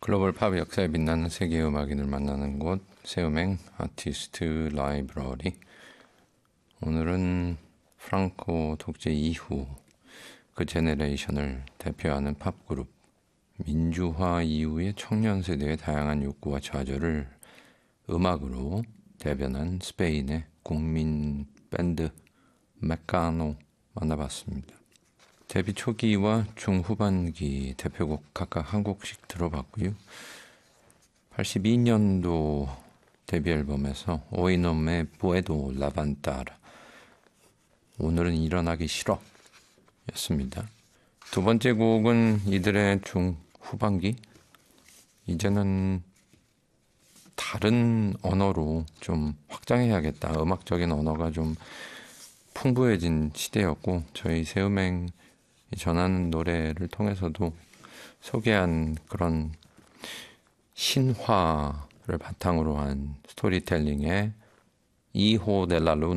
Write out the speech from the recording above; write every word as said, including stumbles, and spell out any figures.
글로벌 팝 역사에 빛나는 세계 음악인을 만나는 곳 세음행 아티스트 라이브러리. 오늘은 프랑코 독재 이후 그 제네레이션을 대표하는 팝 그룹 민주화 이후의 청년 세대의 다양한 욕구와 좌절을 음악으로 대변한 스페인의 국민 밴드 메카노 만나봤습니다. 데뷔 초기와 중후반기 대표곡 각각 한 곡씩 들어봤고요. 팔십이 년도 데뷔 앨범에서 Hoy no me puedo levantar, 오늘은 일어나기 싫어 였습니다. 두 번째 곡은 이들의 중후반기, 이제는 다른 언어로 좀 확장해야겠다, 음악적인 언어가 좀 풍부해진 시대였고, 저희 세음행 전하는 노래를 통해서도 소개한 그런 신화를 바탕으로 한 스토리텔링의 이호 델라 루나,